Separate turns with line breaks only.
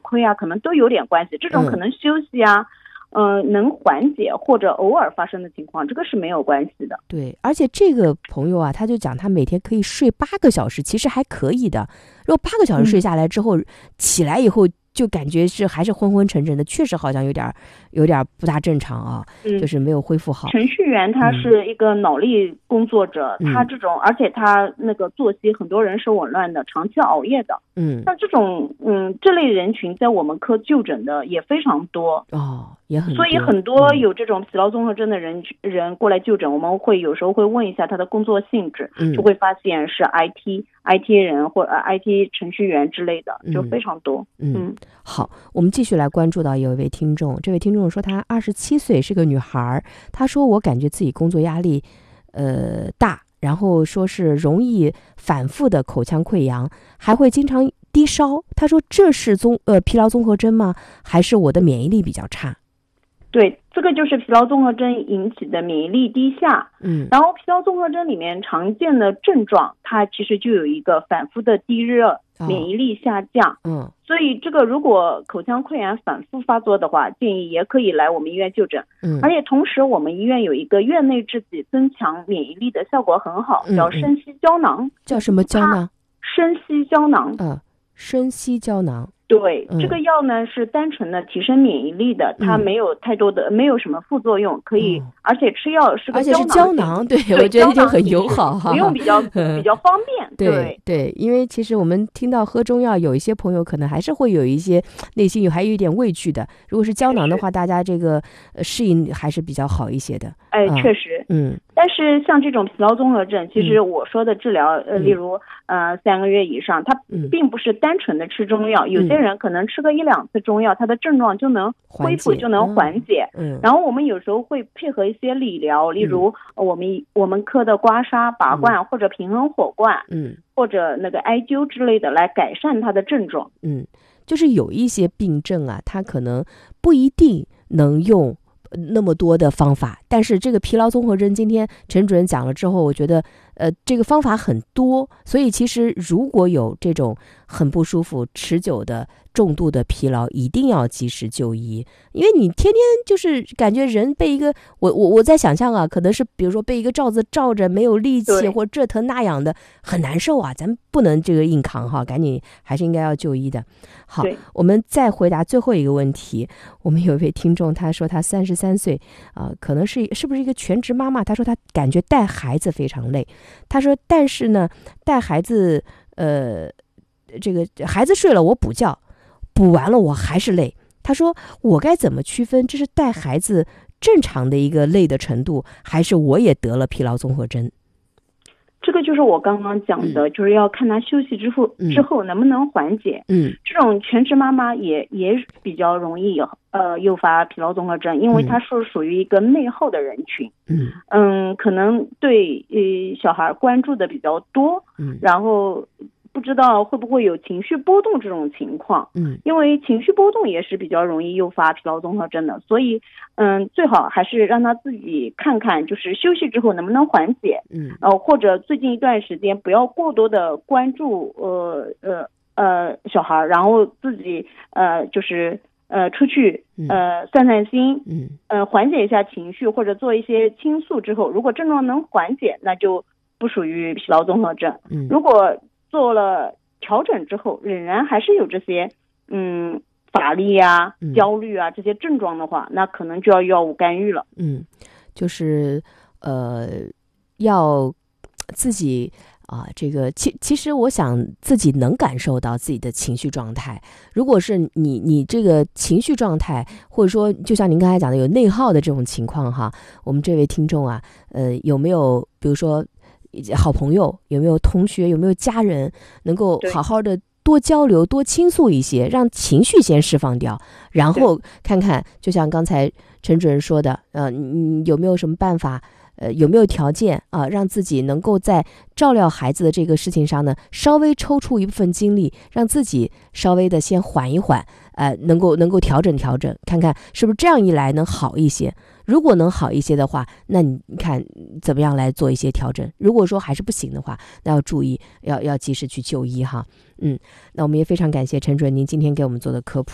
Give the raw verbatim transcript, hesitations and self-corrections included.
亏啊，可能都有点关系。这种可能休息啊，嗯、呃，能缓解或者偶尔发生的情况，这个是没有关系的。
对，而且这个朋友啊，他就讲他每天可以睡八个小时，其实还可以的。如果八个小时睡下来之后，嗯、起来以后就感觉是还是昏昏沉沉的，确实好像有点有点不大正常啊，嗯、就是没有恢复好。
程序员他是一个脑力工作者，嗯、他这种而且他那个作息很多人是紊乱的，长期熬夜的。嗯，那这种嗯这类人群在我们科就诊的也非常多
哦，也很多。
所以很多有这种疲劳综合症的人、嗯、人过来就诊，我们会有时候会问一下他的工作性质，嗯、就会发现是 I T I T 人或者 I T 程序员之类的，就非常多。
嗯，嗯好，我们继续来关注到有一位听众，这位听众说她二十七岁，是个女孩，她说我感觉自己工作压力呃大，然后说是容易反复的口腔溃疡，还会经常低烧。她说这是综呃疲劳综合征吗？还是我的免疫力比较差？
对，这个就是疲劳综合征引起的免疫力低下。嗯，然后疲劳综合征里面常见的症状，它其实就有一个反复的低热、哦、免疫力下降。嗯，所以这个如果口腔溃疡反复发作的话，建议也可以来我们医院就诊。嗯，而且同时我们医院有一个院内制剂增强免疫力的效果很好，叫生息胶囊。
嗯嗯、叫什么胶囊？
生息胶囊。
嗯，生息胶囊。
对，嗯、这个药呢是单纯的提升免疫力的，它没有太多的、嗯、没有什么副作用，可以，嗯、而且吃药是个胶囊，
而且是胶囊，对，对我觉得就很友好哈，
不用比较比较方便。
对 对, 对，因为其实我们听到喝中药，有一些朋友可能还是会有一些内心有还有一点畏惧的。如果是胶囊的话，大家这个适应还是比较好一些的。
哎，确实，嗯。但是像这种疲劳综合症，其实我说的治疗，嗯、呃，例如呃三个月以上，它并不是单纯的吃中药，嗯、有些人可能吃个一两次中药，他的症状就能恢复，就能缓解。嗯，然后我们有时候会配合一些理疗，例如我们我们科的刮痧、拔罐、嗯、或者平衡火罐，嗯，或者那个艾灸之类的来改善他的症状。
嗯，就是有一些病症啊，它可能不一定能用那么多的方法，但是这个疲劳综合征今天陈主任讲了之后，我觉得呃这个方法很多，所以其实如果有这种很不舒服持久的重度的疲劳，一定要及时就医。因为你天天就是感觉人被一个我我我在想象啊，可能是比如说被一个罩子罩着没有力气，或这疼那样的，很难受啊，咱不能这个硬扛哈，赶紧还是应该要就医的。好，我们再回答最后一个问题。我们有一位听众，他说他三十三岁啊、呃，可能是是不是一个全职妈妈？他说他感觉带孩子非常累。他说，但是呢，带孩子呃，这个孩子睡了我补觉，补完了我还是累。他说我该怎么区分这是带孩子正常的一个累的程度，还是我也得了疲劳综合征？
这个就是我刚刚讲的，嗯、就是要看他休息之后、嗯、之后能不能缓解。嗯，这种全职妈妈也也比较容易呃诱发疲劳综合征，因为它是属于一个内耗的人群。嗯嗯，可能对呃小孩关注的比较多。嗯，然后不知道会不会有情绪波动这种情况。嗯，因为情绪波动也是比较容易诱发疲劳综合征的，所以嗯，最好还是让他自己看看，就是休息之后能不能缓解。嗯，呃，或者最近一段时间不要过多的关注呃呃呃小孩，然后自己呃就是呃出去呃散散心，嗯，呃缓解一下情绪，或者做一些倾诉之后，如果症状能缓解，那就不属于疲劳综合症。嗯，如果做了调整之后仍然还是有这些嗯乏力啊、焦虑啊这些症状的话，那可能就要药物干预了。
嗯，就是呃要自己啊，这个其其实我想自己能感受到自己的情绪状态。如果是你你这个情绪状态，或者说就像您刚才讲的有内耗的这种情况哈，我们这位听众啊，呃有没有比如说好朋友，有没有同学，有没有家人能够好好的多交流多倾诉一些，让情绪先释放掉，然后看看就像刚才陈主任说的呃，你有没有什么办法呃，有没有条件啊、呃，让自己能够在照料孩子的这个事情上呢，稍微抽出一部分精力，让自己稍微的先缓一缓，呃，能够能够调整调整，看看是不是这样一来能好一些。如果能好一些的话，那你看怎么样来做一些调整。如果说还是不行的话，那要注意，要要及时去就医哈。嗯，那我们也非常感谢陈主任您今天给我们做的科普。